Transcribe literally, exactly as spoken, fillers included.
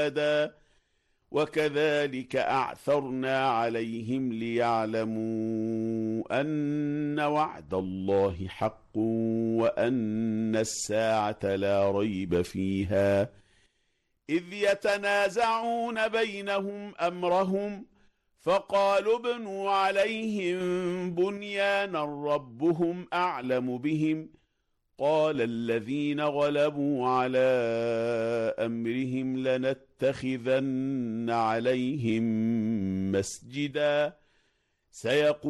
وكذلك أعثرنا عليهم ليعلموا أن وعد الله حق وأن الساعة لا ريب فيها إذ يتنازعون بينهم أمرهم فقالوا ابنوا عليهم بنيانا ربهم أعلم بهم قال الذين غلبوا على أمرهم لنتخذن عليهم مسجدا سيقول